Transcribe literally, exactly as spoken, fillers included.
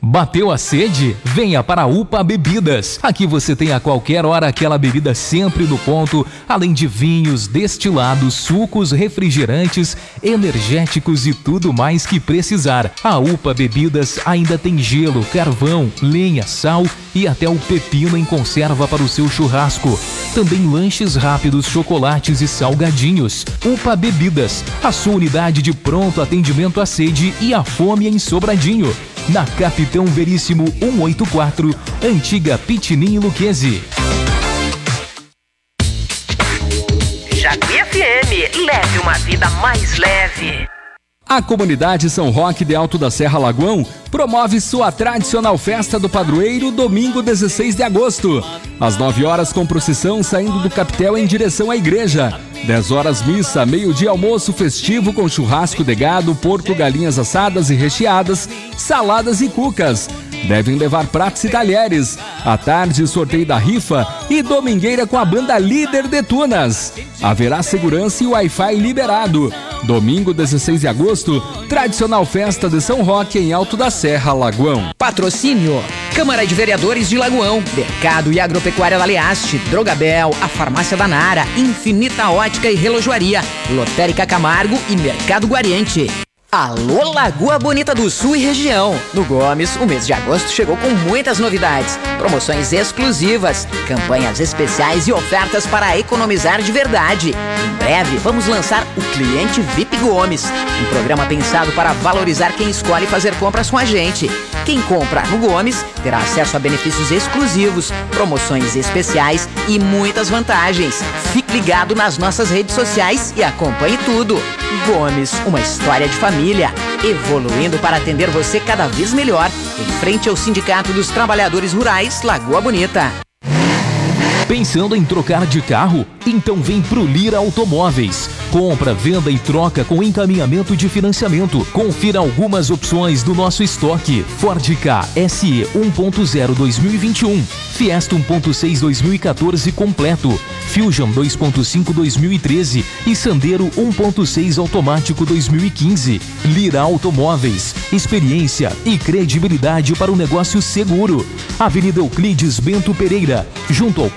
Bateu a sede? Venha para a UPA Bebidas. Aqui você tem a qualquer hora aquela bebida sempre no ponto, além de vinhos, destilados, sucos, refrigerantes, energéticos e tudo mais que precisar. A UPA Bebidas ainda tem gelo, carvão, lenha, sal e até o pepino em conserva para o seu churrasco. Também lanches rápidos, chocolates e salgadinhos. UPA Bebidas, a sua unidade de pronto atendimento à sede e à fome em Sobradinho. Na Capitão Veríssimo cento e oitenta e quatro, antiga Pitinim Luquezzi. Japi F M, leve uma vida mais leve. A comunidade São Roque de Alto da Serra Lagoão promove sua tradicional festa do padroeiro domingo dezesseis de agosto. Às nove horas com procissão saindo do capitel em direção à igreja. dez horas missa, meio-dia almoço festivo com churrasco de gado, porco, galinhas assadas e recheadas, saladas e cucas. Devem levar pratos e talheres. À tarde, sorteio da rifa e domingueira com a banda Líder de Tunas. Haverá segurança e Wi-Fi liberado. Domingo, dezesseis de agosto, tradicional festa de São Roque em Alto da Serra, Lagoão. Patrocínio: Câmara de Vereadores de Lagoão, Mercado e Agropecuária Laleaste, Drogabel, a Farmácia da Nara, Infinita Ótica e Relojoaria, Lotérica Camargo e Mercado Guariante. Alô Lagoa Bonita do Sul e região. No Gomes, o mês de agosto chegou com muitas novidades, promoções exclusivas, campanhas especiais e ofertas para economizar de verdade. Em breve, vamos lançar o Cliente V I P Gomes, um programa pensado para valorizar quem escolhe fazer compras com a gente. Quem compra no Gomes terá acesso a benefícios exclusivos, promoções especiais e muitas vantagens. Fique ligado nas nossas redes sociais e acompanhe tudo. Gomes, uma história de família, evoluindo para atender você cada vez melhor, em frente ao Sindicato dos Trabalhadores Rurais Lagoa Bonita. Pensando em trocar de carro? Então vem pro Lira Automóveis. Compra, venda e troca com encaminhamento de financiamento. Confira algumas opções do nosso estoque. Ford Ka S E um ponto zero dois mil e vinte e um, Fiesta um ponto seis dois mil e quatorze completo, Fusion dois ponto cinco dois mil e treze e Sandero um ponto seis automático dois mil e quinze. Lira Automóveis, experiência e credibilidade para um negócio seguro. Avenida Euclides Bento Pereira, junto ao